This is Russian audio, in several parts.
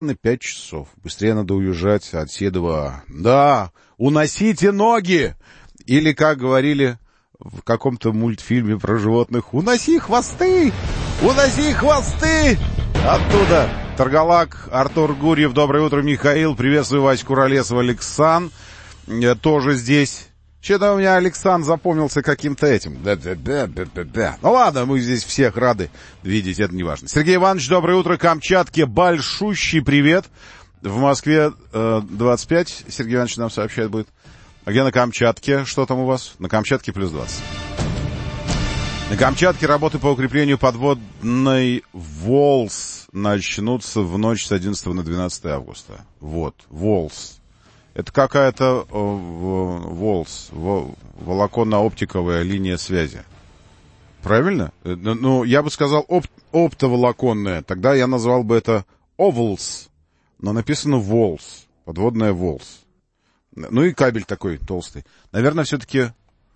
на 5 часов. Быстрее надо уезжать от Седова. Да, уносите ноги! Или, как говорили в каком-то мультфильме про животных, уноси хвосты! Уноси хвосты! Оттуда Таргалак, Артур Гурьев, доброе утро, Михаил, приветствую Васю Куролесова, Александр, тоже здесь. Что-то у меня Александр запомнился каким-то этим. Ну ладно, мы здесь всех рады видеть, это не важно. Сергей Иванович, доброе утро, Камчатке, большущий привет. В Москве 25, Сергей Иванович нам сообщает будет. А где на Камчатке? Что там у вас? На Камчатке плюс 20. На Камчатке работы по укреплению подводной ВОЛС начнутся в ночь с 11 на 12 августа. Вот, ВОЛС. Это какая-то ВОЛС, волоконно-оптиковая линия связи. Правильно? Ну, я бы сказал оптоволоконная. Тогда я назвал бы это ОВЛС. Но написано ВОЛС, подводная ВОЛС. Ну и кабель такой толстый. Наверное, все-таки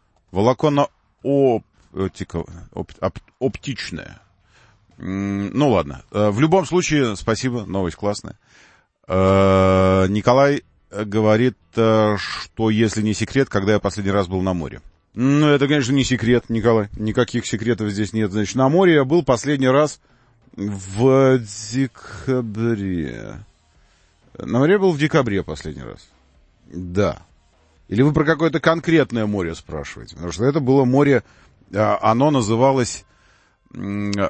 волоконно-оптичная. Ну ладно. В любом случае, спасибо, новость классная. Николай говорит, что если не секрет, когда я последний раз был на море. Ну, это, конечно, не секрет, Николай. Никаких секретов здесь нет. Значит, на море я был последний раз в декабре. На море был в декабре последний раз. Да. Или вы про какое-то конкретное море спрашиваете? Потому что это было море, оно называлось море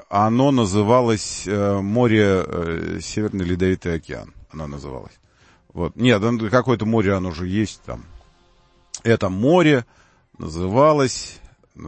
Северный Ледовитый океан. Оно называлось. Вот. Нет, какое-то море, оно же есть там. Это море называлось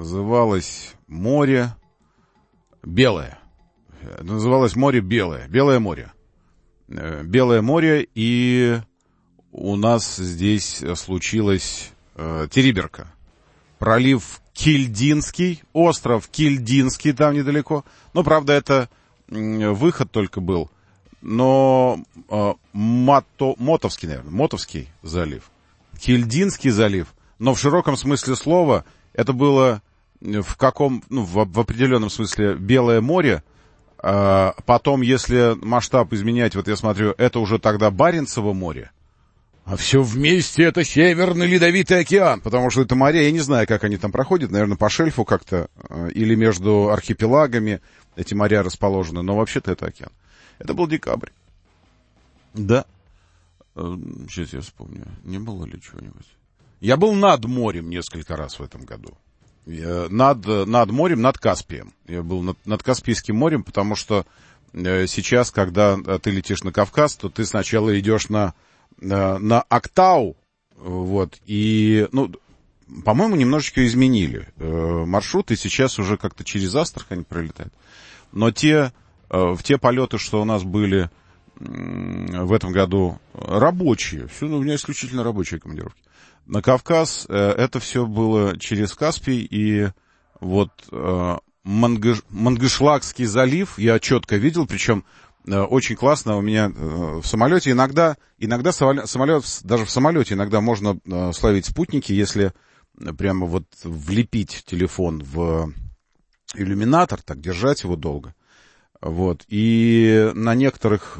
море Белое. Называлось море Белое. Белое море. Белое море, и у нас здесь случилась териберка. Пролив Кильдинский, остров Кильдинский там недалеко. Ну, правда, это выход только был. Но Мотовский, наверное, Мотовский залив. Кильдинский залив. Но в широком смысле слова это было в определенном смысле Белое море. Потом, если масштаб изменять, вот я смотрю, это уже тогда Баренцево море. А все вместе это Северный Ледовитый океан, потому что это моря, я не знаю, как они там проходят, наверное, по шельфу как-то, или между архипелагами эти моря расположены, но вообще-то это океан. Это был декабрь. Да. Сейчас я вспомню, не было ли чего-нибудь? Я был над морем несколько раз в этом году. Над морем, над Каспием. Я был над Каспийским морем, потому что сейчас, когда ты летишь на Кавказ, то ты сначала идешь на Актау, вот, и, по-моему, немножечко изменили маршрут, и сейчас уже как-то через Астрахань пролетает. Но в те полеты, что у нас были в этом году рабочие, у меня исключительно рабочие командировки, на Кавказ, это все было через Каспий, и вот Мангышлакский залив я четко видел, причем очень классно у меня в самолете. Иногда самолет, даже в самолете иногда можно словить спутники, если прямо вот влепить телефон в иллюминатор, так держать его долго. Вот. И в некоторых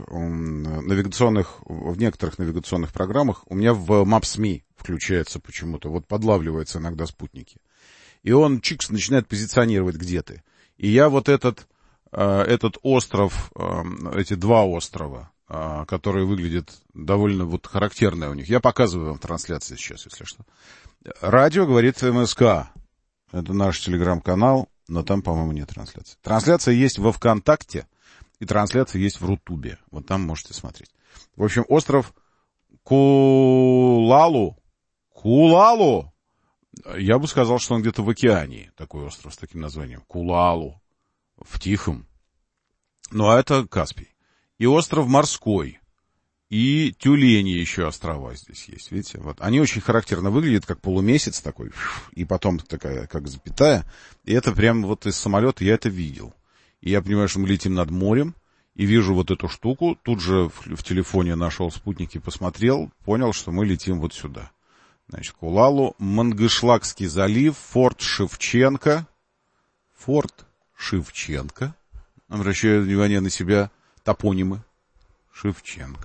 навигационных программах у меня в Maps.me включается почему-то, вот подлавливаются иногда спутники. И он чикс начинает позиционировать, где ты. И я вот этот остров, эти два острова, которые выглядят довольно вот характерно у них. Я показываю вам трансляции сейчас, если что. Радио говорит МСК. Это наш телеграм-канал, но там, по-моему, нет трансляции. Трансляция есть во ВКонтакте, и трансляция есть в Рутубе. Вот там можете смотреть. В общем, остров Кулалу. Я бы сказал, что он где-то в океане. Такой остров с таким названием. Кулалу. В Тихом. Ну, а это Каспий. И остров Морской. И Тюлени еще острова здесь есть. Видите? Вот. Они очень характерно выглядят, как полумесяц такой. И потом такая, как запятая. И это прямо вот из самолета я это видел. И я понимаю, что мы летим над морем. И вижу вот эту штуку. Тут же в телефоне нашел спутники, посмотрел. Понял, что мы летим вот сюда. Значит, Кулалу, Мангышлакский залив, форт Шевченко. Обращаю внимание на себя топонимы. Шевченко.